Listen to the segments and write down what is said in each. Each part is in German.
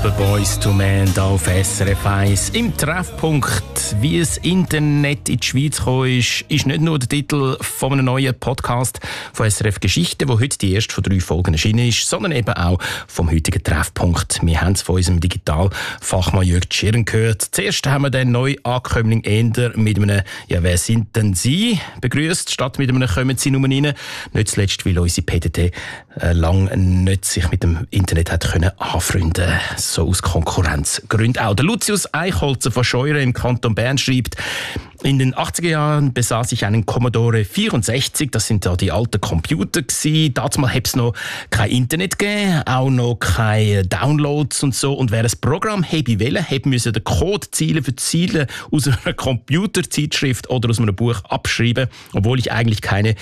Gospel Boys to Men auf SRF 1. Im Treffpunkt, wie das Internet in die Schweiz gekommen ist nicht nur der Titel von einem neuen Podcast von SRF Geschichte, wo heute die erste von 3 Folgen erschienen ist, sondern eben auch vom heutigen Treffpunkt. Wir haben es von unserem Digitalfachmann Jürg Tschirn gehört. Zuerst haben wir den Neuankömmling eher mit einem «Ja, wer sind denn Sie?» begrüßt, statt mit einem «Kommen Sie nur rein». Nicht zuletzt, weil unsere PDT lange nicht sich mit dem Internet hat können anfreunden, so aus Konkurrenzgründen auch. Der Lucius Eichholzer von Scheuren im Kanton Bern schreibt: In den 80er Jahren besaß ich einen Commodore 64, das sind da die alten Computer gewesen. Damals hat es noch kein Internet gegeben, auch noch keine Downloads und so. Und wer ein Programm hätte wollen, hätte müssen den Code Ziele für Ziele aus einer Computerzeitschrift oder aus einem Buch abschreiben, obwohl ich eigentlich keine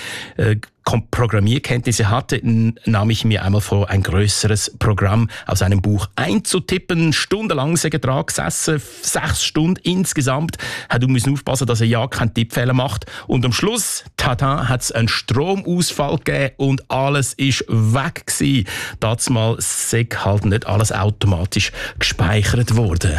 Programmierkenntnisse hatte, nahm ich mir einmal vor, ein grösseres Programm aus einem Buch einzutippen. Stundenlang sind wir dran gesessen, 6 Stunden insgesamt. Du musst aufpassen, dass er ja keinen Tippfehler macht. Und am Schluss, tada, hat es einen Stromausfall gegeben und alles ist weg gewesen. Damals sei halt nicht alles automatisch gespeichert worden.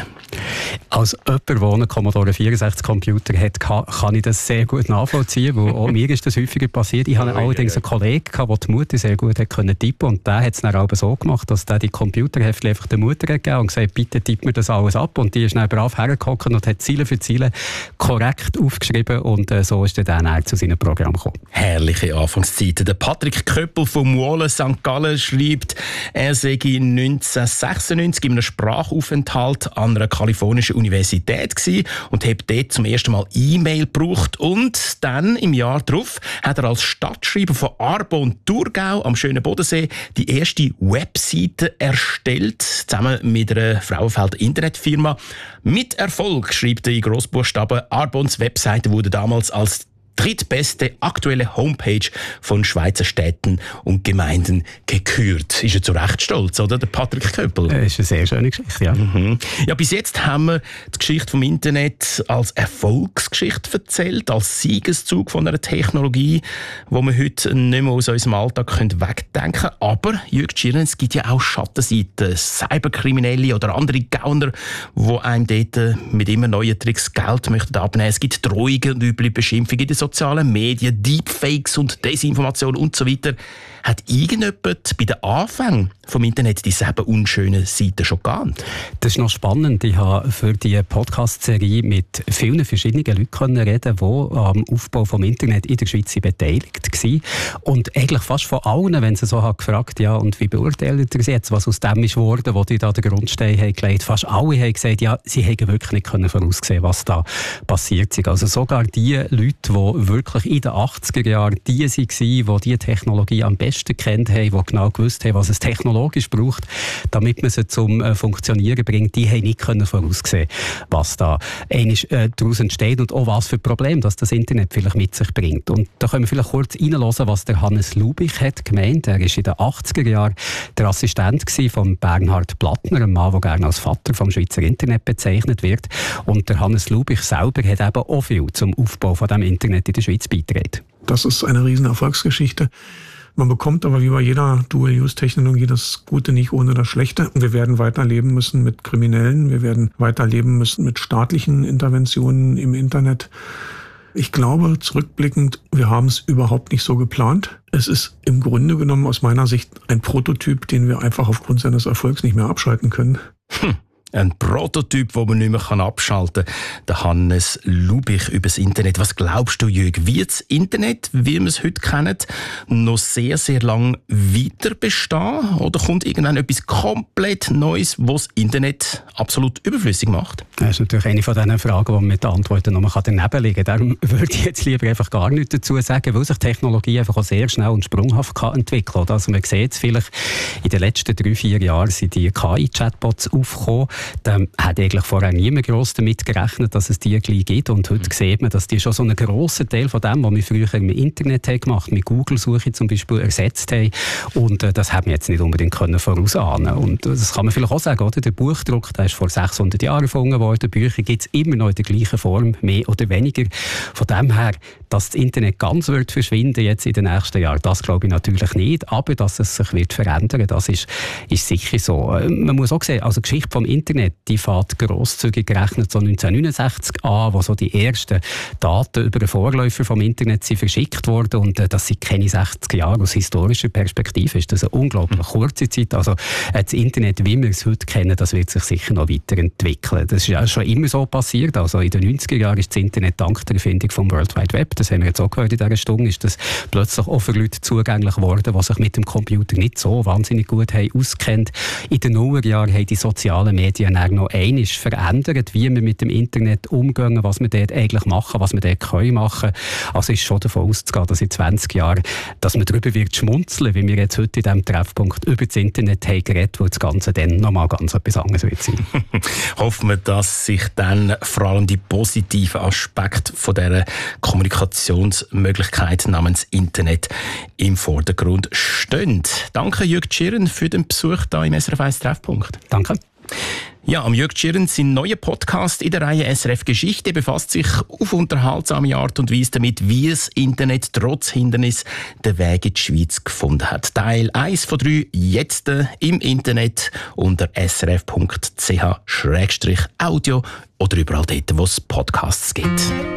Als jemand, der einen Commodore 64 Computer hat, kann ich das sehr gut nachvollziehen, weil auch mir ist das häufiger passiert. Ich hatte allerdings einen Kollegen, der die Mutter sehr gut tippen konnte, und der hat es dann auch so gemacht, dass der die Computerheftchen einfach der Mutter gegeben und gesagt, bitte tipp mir das alles ab, und die ist dann brav hergehockt und hat Ziele für Ziele korrekt aufgeschrieben, und so ist er dann zu seinem Programm gekommen. Herrliche Anfangszeiten. Der Patrick Köppel von Muolen St. Gallen schreibt, er sei 1996 in einem Sprachaufenthalt an einer kalifornischen Universität gewesen und hat dort zum ersten Mal E-Mail gebraucht, und dann im Jahr darauf hat er als Stadtschreiber von Arbon Thurgau am schönen Bodensee die erste Webseite erstellt, zusammen mit einer Frauenfelder Internetfirma. Mit Erfolg, schreibt er in Grossbuchstaben. Arbons Webseite wurde damals als drittbeste aktuelle Homepage von Schweizer Städten und Gemeinden gekürt. Ist er zu Recht stolz, oder, der Patrick Köppel? Das ist eine sehr schöne Geschichte, ja. Ja, bis jetzt haben wir die Geschichte vom Internet als Erfolgsgeschichte erzählt, als Siegeszug von einer Technologie, wo wir heute nicht mehr aus unserem Alltag wegdenken können. Aber, Jürg Tschirn, es gibt ja auch Schattenseiten, Cyberkriminelle oder andere Gauner, die einem dort mit immer neuen Tricks Geld möchten abnehmen. Es gibt Drohungen und üble Beschimpfungen in den sozialen Medien, Deepfakes und Desinformation und so weiter. Hat irgendjemand bei den Anfängen vom Internet diese eben unschönen Seiten schon geahnt? Das ist noch spannend. Ich habe für die Podcast-Serie mit vielen verschiedenen Leuten reden, die am Aufbau vom Internet in der Schweiz beteiligt waren. Und eigentlich fast von allen, wenn sie so haben gefragt, ja, und wie beurteilt ihr jetzt, was aus dem ist geworden, wo die da den Grundstein haben gelegt. Fast alle haben gesagt, ja, sie hätten wirklich nicht voraussehen, was da passiert ist. Also sogar die Leute, die wirklich in den 80er Jahren die waren, die Technologie am besten kennt haben, die genau gewusst haben, was es technologisch braucht, damit man sie zum Funktionieren bringt, die haben nicht voraussehen, was da daraus entsteht und auch was für Probleme das Internet vielleicht mit sich bringt. Und da können wir vielleicht kurz reinhören, was der Hannes Lubich hat gemeint. Er war in den 80er Jahren der Assistent von Bernhard Plattner, einem Mann, der gerne als Vater vom Schweizer Internet bezeichnet wird. Und der Hannes Lubich selber hat eben auch viel zum Aufbau von dem Internet in der Schweiz beigetragen. Das ist eine riesen Erfolgsgeschichte. Man bekommt aber wie bei jeder Dual-Use-Technologie das Gute nicht ohne das Schlechte. Wir werden weiterleben müssen mit Kriminellen, wir werden weiterleben müssen mit staatlichen Interventionen im Internet. Ich glaube, zurückblickend, wir haben es überhaupt nicht so geplant. Es ist im Grunde genommen aus meiner Sicht ein Prototyp, den wir einfach aufgrund seines Erfolgs nicht mehr abschalten können. Ein Prototyp, den man nicht mehr abschalten kann. Der Hannes Lubich über das Internet. Was glaubst du, Jürg? Wird das Internet, wie wir es heute kennen, noch sehr, sehr lang weiter bestehen? Oder kommt irgendwann etwas komplett Neues, was das Internet absolut überflüssig macht? Das ist natürlich eine von diesen Fragen, die man mit den Antworten noch daneben liegen kann. Darum würde ich jetzt lieber einfach gar nichts dazu sagen, weil sich Technologie einfach auch sehr schnell und sprunghaft entwickeln kann. Also man sieht es vielleicht, in den letzten 3-4 Jahren sind die KI-Chatbots aufgekommen. Da hat eigentlich vorher niemand gross damit gerechnet, dass es die gleich gibt. Und heute sieht man, dass die schon so einen grossen Teil von dem, was wir früher im Internet haben gemacht, mit Google-Suche zum Beispiel, ersetzt haben. Und das haben wir jetzt nicht unbedingt vorausahnen. Und das kann man vielleicht auch sagen, oder? Der Buchdruck, der ist vor 600 Jahren erfunden worden. Bücher gibt es immer noch in der gleichen Form, mehr oder weniger. Von dem her, dass das Internet ganz wird verschwinden jetzt in den nächsten Jahren, das glaube ich natürlich nicht. Aber dass es sich wird verändern, das ist sicher so. Man muss auch sehen, also die Geschichte vom Internet, die fängt grosszügig gerechnet so 1969 an, wo so die ersten Daten über den Vorläufer vom Internet sind verschickt wurden. Und das sind keine 60 Jahre. Aus historischer Perspektive ist das eine unglaublich kurze Zeit. Also das Internet, wie wir es heute kennen, das wird sich sicher noch weiterentwickeln. Das ist ja schon immer so passiert. Also in den 90er Jahren ist das Internet dank der Erfindung vom World Wide Web, das haben wir jetzt auch gehört in dieser Stunde, ist das plötzlich auch für Leute zugänglich geworden, die sich mit dem Computer nicht so wahnsinnig gut haben auskennt. In den Nullerjahren haben die sozialen Medien auch noch einmal verändert, wie wir mit dem Internet umgehen, was wir dort eigentlich machen, was wir dort können machen. Also ist schon davon auszugehen, dass in 20 Jahren, dass man darüber wird schmunzeln, wie wir jetzt heute in diesem Treffpunkt über das Internet haben geredet, wo das Ganze dann nochmal ganz etwas anderes wird sein. Hoffen wir, dass sich dann vor allem die positiven Aspekte von dieser Kommunikationsmöglichkeit namens Internet im Vordergrund stehen. Danke Jürg Tschirren für den Besuch hier im SRF 1 Treffpunkt. Danke. Ja, am Jürg Tschirren, sein neuer Podcast in der Reihe SRF Geschichte befasst sich auf unterhaltsame Art und Weise damit, wie das Internet trotz Hindernis den Weg in die Schweiz gefunden hat. Teil 1 von 3 jetzt im Internet unter srf.ch/audio oder überall dort, wo es Podcasts gibt.